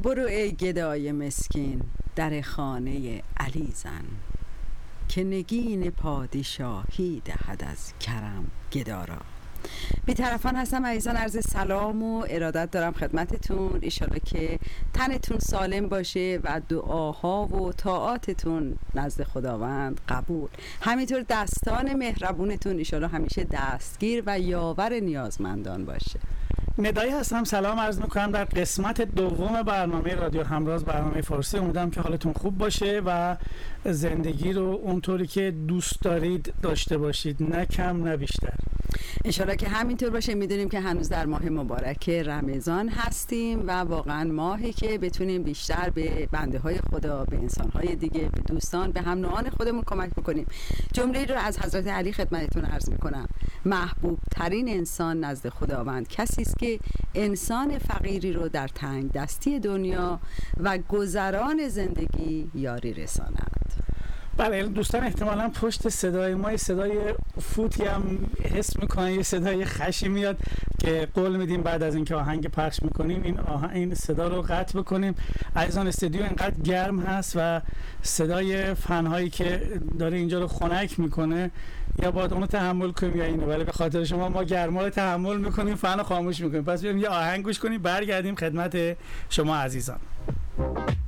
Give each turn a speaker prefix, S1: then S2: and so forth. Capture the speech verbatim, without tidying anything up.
S1: برو ای گدای مسکین در خانه علی زن، که نگین پادشاهی دهد از کرم گدارا. بی‌طرفان هستم عزیزان، عرض سلام و ارادت دارم خدمتتون. ایشالا که تنتون سالم باشه و دعاها و طاعاتتون نزد خداوند قبول، همینطور دستان مهربونتون ایشالا همیشه دستگیر و یاور نیازمندان باشه.
S2: ندایی هستم، سلام عرض میکنم در قسمت دوم برنامه رادیو همراز، برنامه فارسی. امیدوارم که حالتون خوب باشه و زندگی رو اونطوری که دوست دارید داشته باشید، نه کم نه بیشتر.
S1: انشالله که همینطور باشه. میدونیم که هنوز در ماه مبارک رمضان هستیم و واقعا ماهی که بتونیم بیشتر به بنده های خدا، به انسان های دیگه، به دوستان، به هم نوعان خودمون کمک بکنیم. جمله رو از حضرت علی خدمتتون عرض میکنم: محبوب ترین انسان نزد خداوند کسی است که انسان فقیری رو در تنگ دستی دنیا و گذران زندگی یاری رساند.
S2: بله دوستان، احتمالاً پشت صدای ما صدای فوتی هم حس میکنن، یه صدای خشی میاد که قول میدیم بعد از اینکه آهنگ پخش میکنیم این آهنگ این صدا رو قطع بکنیم. عزیزان، استودیو اینقدر گرم هست و صدای فنهایی که داره اینجا رو خنک میکنه، یا باید اونو تحمل کنیم یا اینو، ولی به خاطر شما ما گرما رو تحمل میکنیم، فن رو خاموش میکنیم. پس بیایم یه آهنگ گوش کنیم، برگردیم خدمت شما عزیزان.